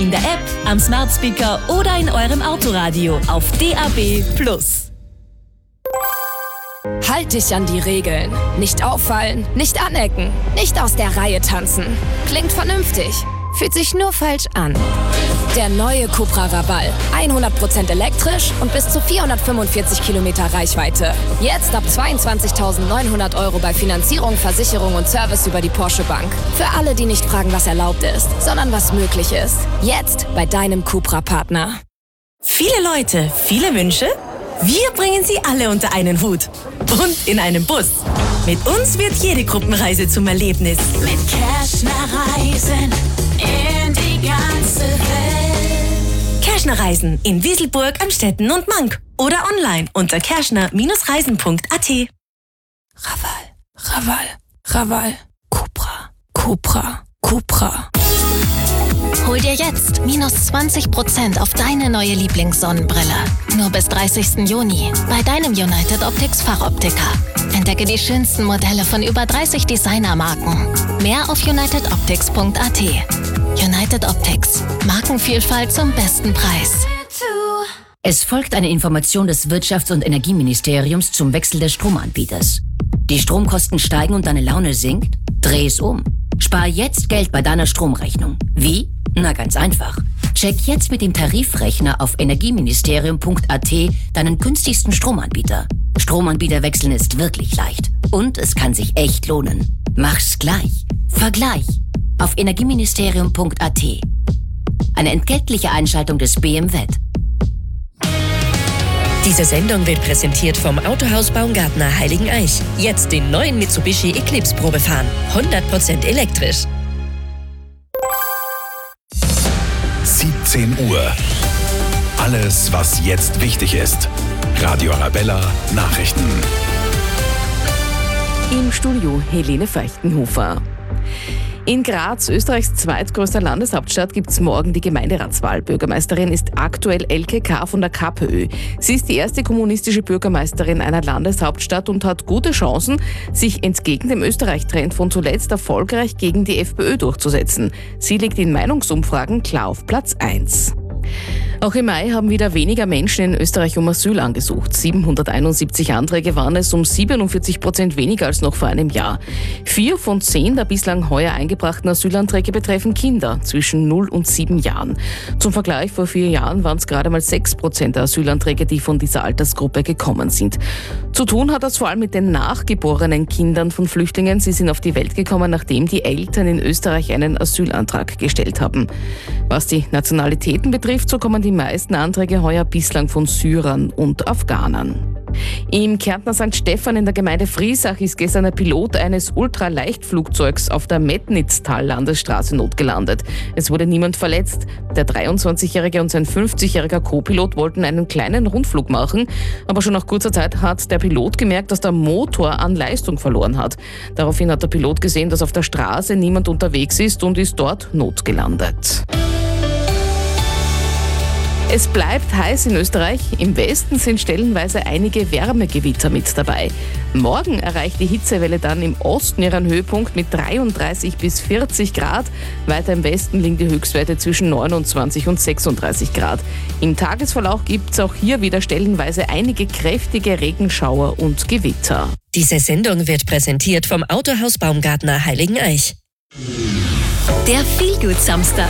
in der App, am Smart Speaker oder in eurem Autoradio auf DAB+. Halt dich an die Regeln. Nicht auffallen, nicht anecken, nicht aus der Reihe tanzen. Klingt vernünftig, fühlt sich nur falsch an. Der neue Cupra Raval. 100% elektrisch und bis zu 445 Kilometer Reichweite. Jetzt ab 22.900 € bei Finanzierung, Versicherung und Service über die Porsche Bank. Für alle, die nicht fragen, was erlaubt ist, sondern was möglich ist. Jetzt bei deinem Cupra-Partner. Viele Leute, viele Wünsche? Wir bringen sie alle unter einen Hut. Und in einem Bus. Mit uns wird jede Gruppenreise zum Erlebnis. Mit Kerschner Reisen in die ganze Welt. Kerschner Reisen in Wieselburg, Amstetten und Mank. Oder online unter kerschner-reisen.at. Raval, Raval, Raval. Cupra, Cupra, Cupra. Hol dir jetzt -20% auf deine neue Lieblingssonnenbrille. Nur bis 30. Juni bei deinem United Optics Fachoptiker. Entdecke die schönsten Modelle von über 30 Designermarken. Mehr auf unitedoptics.at. United Optics. Markenvielfalt zum besten Preis. Es folgt eine Information des Wirtschafts- und Energieministeriums zum Wechsel des Stromanbieters. Die Stromkosten steigen und deine Laune sinkt? Dreh es um. Spar jetzt Geld bei deiner Stromrechnung. Wie? Na, ganz einfach. Check jetzt mit dem Tarifrechner auf energieministerium.at deinen günstigsten Stromanbieter. Stromanbieter wechseln ist wirklich leicht. Und es kann sich echt lohnen. Mach's gleich. Vergleich. Auf energieministerium.at. Eine entgeltliche Einschaltung des BMWet. Diese Sendung wird präsentiert vom Autohaus Baumgartner Heiligeneich. Jetzt den neuen Mitsubishi Eclipse Probe fahren. 100% elektrisch. 17 Uhr. Alles, was jetzt wichtig ist. Radio Arabella Nachrichten. Im Studio Helene Feuchtenhofer. In Graz, Österreichs zweitgrößter Landeshauptstadt, gibt es morgen die Gemeinderatswahl. Bürgermeisterin ist aktuell Elke K. von der KPÖ. Sie ist die erste kommunistische Bürgermeisterin einer Landeshauptstadt und hat gute Chancen, sich entgegen dem Österreich-Trend von zuletzt erfolgreich gegen die FPÖ durchzusetzen. Sie liegt in Meinungsumfragen klar auf Platz 1. Auch im Mai haben wieder weniger Menschen in Österreich um Asyl angesucht. 771 Anträge waren es, um 47% weniger als noch vor einem Jahr. 4 von 10 der bislang heuer eingebrachten Asylanträge betreffen Kinder zwischen 0 und 7 Jahren. Zum Vergleich, vor 4 Jahren waren es gerade mal 6% der Asylanträge, die von dieser Altersgruppe gekommen sind. Zu tun hat das vor allem mit den nachgeborenen Kindern von Flüchtlingen. Sie sind auf die Welt gekommen, nachdem die Eltern in Österreich einen Asylantrag gestellt haben. Was die Nationalitäten betrifft, so kommen die meisten Anträge heuer bislang von Syrern und Afghanern. Im Kärntner St. Stephan in der Gemeinde Friesach ist gestern ein Pilot eines Ultraleichtflugzeugs auf der Metnitztal-Landesstraße notgelandet. Es wurde niemand verletzt. Der 23-jährige und sein 50-jähriger Co-Pilot wollten einen kleinen Rundflug machen, aber schon nach kurzer Zeit hat der Pilot gemerkt, dass der Motor an Leistung verloren hat. Daraufhin hat der Pilot gesehen, dass auf der Straße niemand unterwegs ist und ist dort notgelandet. Es bleibt heiß in Österreich. Im Westen sind stellenweise einige Wärmegewitter mit dabei. Morgen erreicht die Hitzewelle dann im Osten ihren Höhepunkt mit 33 bis 40 Grad. Weiter im Westen liegen die Höchstwerte zwischen 29 und 36 Grad. Im Tagesverlauf gibt es auch hier wieder stellenweise einige kräftige Regenschauer und Gewitter. Diese Sendung wird präsentiert vom Autohaus Baumgartner Heiligeneich. Der Feelgood-Samstag.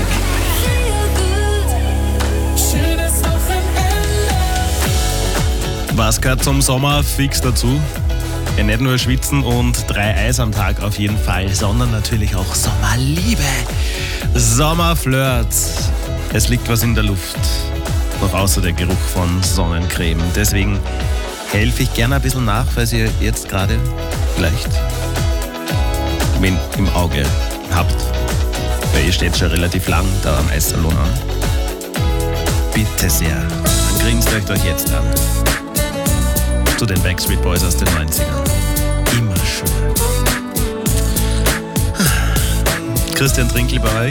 Was gehört zum Sommer fix dazu? Ja, nicht nur schwitzen und 3 Eis am Tag auf jeden Fall, sondern natürlich auch Sommerliebe. Sommerflirt. Es liegt was in der Luft. Noch außer der Geruch von Sonnencreme. Deswegen helfe ich gerne ein bisschen nach, falls ihr jetzt gerade vielleicht wen im Auge habt. Weil ihr steht schon relativ lang da am Eissalon an. Bitte sehr, dann grinst euch jetzt an. Zu den Backstreet Boys aus den 90ern. Immer schön. Christian Trinkl bei euch.